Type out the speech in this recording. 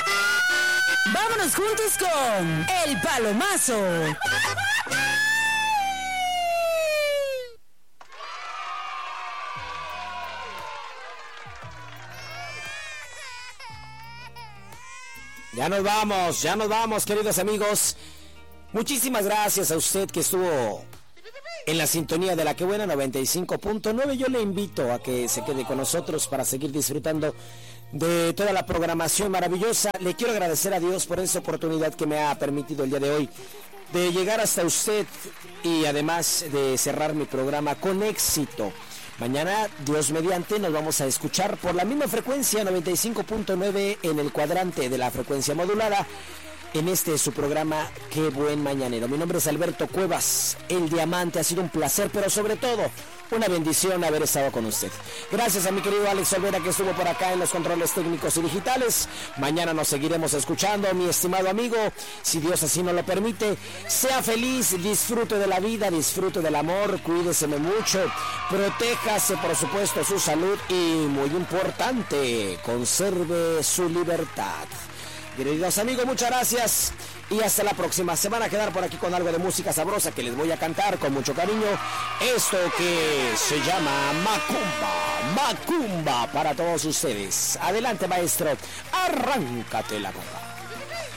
Vámonos juntos con El Palomazo. Ya nos vamos, queridos amigos. Muchísimas gracias a usted que estuvo en la sintonía de La Que Buena 95.9. Yo le invito a que se quede con nosotros para seguir disfrutando de toda la programación maravillosa. Le quiero agradecer a Dios por esa oportunidad que me ha permitido el día de hoy de llegar hasta usted y además de cerrar mi programa con éxito. Mañana, Dios mediante, nos vamos a escuchar por la misma frecuencia 95.9 en el cuadrante de la frecuencia modulada. En su programa Qué Buen Mañanero. Mi nombre es Alberto Cuevas, el Diamante. Ha sido un placer, pero sobre todo una bendición haber estado con usted. Gracias a mi querido Alex Olvera, que estuvo por acá en los controles técnicos y digitales. Mañana nos seguiremos escuchando, mi estimado amigo, si Dios así nos lo permite. Sea feliz, disfrute de la vida, disfrute del amor, cuídese mucho, protéjase por supuesto su salud y muy importante, conserve su libertad. Queridos amigos, muchas gracias y hasta la próxima. Se van a quedar por aquí con algo de música sabrosa que les voy a cantar con mucho cariño. Esto que se llama Macumba, Macumba para todos ustedes. Adelante, maestro, arráncate la gorra.